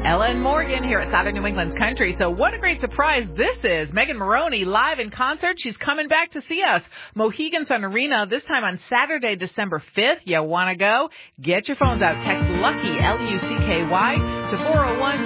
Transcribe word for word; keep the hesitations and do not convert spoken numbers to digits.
Ellen Morgan here at Southern New England's Country. So what a great surprise this is. Megan Moroney live in concert. She's coming back to see us. Mohegan Sun Arena, this time on Saturday, December fifth. You want to go? Get your phones out. Text LUCKY, L U C K Y, to four oh one